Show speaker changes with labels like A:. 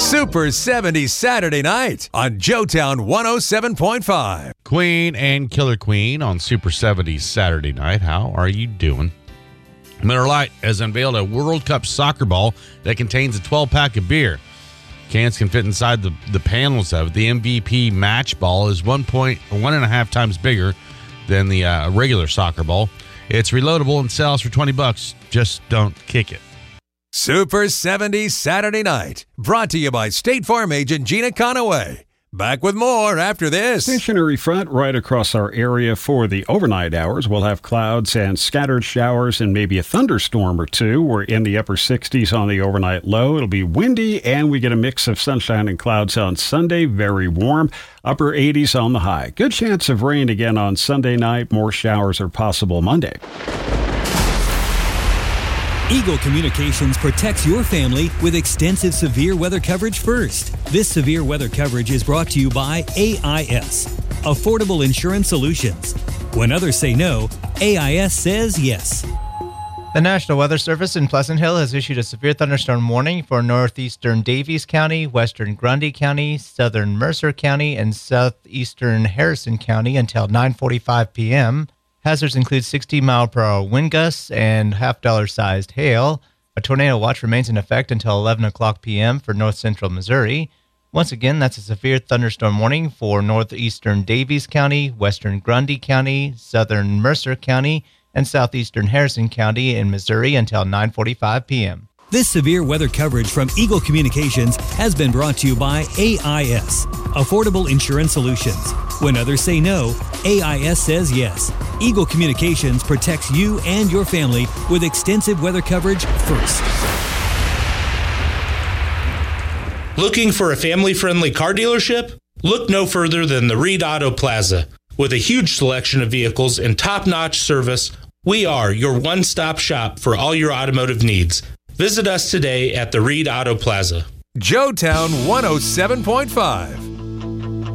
A: Super 70 Saturday night on Joetown 107.5.
B: Queen and Killer Queen on Super 70 Saturday night. How are you doing? Miller Lite has unveiled a World Cup soccer ball that contains a 12-pack of beer. Cans can fit inside the panels of it. The MVP match ball is 1.5 times bigger than the regular soccer ball. It's reloadable and sells for $20. Just don't kick it.
A: Super 70 Saturday night, brought to you by State Farm agent Gina Conaway. Back with more after this.
C: Stationary front right across our area for the overnight hours. We'll have clouds and scattered showers and maybe a thunderstorm or two. We're in the upper 60s on the overnight low. It'll be windy and we get a mix of sunshine and clouds on Sunday. Very warm. Upper 80s on the high. Good chance of rain again on Sunday night. More showers are possible Monday.
D: Eagle Communications protects your family with extensive severe weather coverage first. This severe weather coverage is brought to you by AIS, Affordable Insurance Solutions. When others say no, AIS says yes.
E: The National Weather Service in Pleasant Hill has issued a severe thunderstorm warning for northeastern Davies County, western Grundy County, southern Mercer County, and southeastern Harrison County until 9:45 p.m. Hazards include 60-mile-per-hour wind gusts and half-dollar-sized hail. A tornado watch remains in effect until 11 o'clock p.m. for north-central Missouri. Once again, that's a severe thunderstorm warning for northeastern Davies County, western Grundy County, southern Mercer County, and southeastern Harrison County in Missouri until 9:45 p.m.
D: This severe weather coverage from Eagle Communications has been brought to you by AIS, Affordable Insurance Solutions. When others say no, AIS says yes. Eagle Communications protects you and your family with extensive weather coverage first.
F: Looking for a family-friendly car dealership? Look no further than the Reed Auto Plaza. With a huge selection of vehicles and top-notch service, we are your one-stop shop for all your automotive needs. Visit us today at the Reed Auto Plaza.
A: Joetown 107.5.